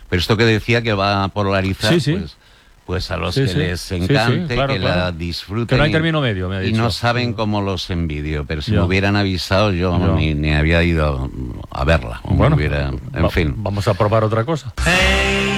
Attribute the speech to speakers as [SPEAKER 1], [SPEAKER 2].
[SPEAKER 1] Pero esto que decía que va a polarizar,
[SPEAKER 2] Sí, sí.
[SPEAKER 1] pues a los
[SPEAKER 2] Sí,
[SPEAKER 1] que
[SPEAKER 2] sí.
[SPEAKER 1] les
[SPEAKER 2] Sí, sí,
[SPEAKER 1] encante,
[SPEAKER 2] claro,
[SPEAKER 1] que
[SPEAKER 2] claro.
[SPEAKER 1] la disfruten.
[SPEAKER 2] Que no hay término medio, me ha
[SPEAKER 1] y
[SPEAKER 2] dicho.
[SPEAKER 1] no saben cómo los envidio, pero si
[SPEAKER 2] Ya.
[SPEAKER 1] me hubieran avisado yo
[SPEAKER 2] Ya.
[SPEAKER 1] ni había ido a verla. O me
[SPEAKER 2] Bueno,
[SPEAKER 1] hubiera, en fin.
[SPEAKER 2] vamos a probar otra cosa.